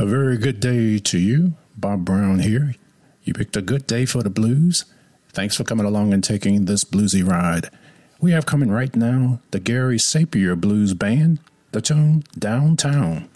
A very good day to you. Bob Brown here. You picked a good day for the blues. Thanks for coming along and taking this bluesy ride. We have coming right now the Gary Sapir Blues Band, the tune Downtown.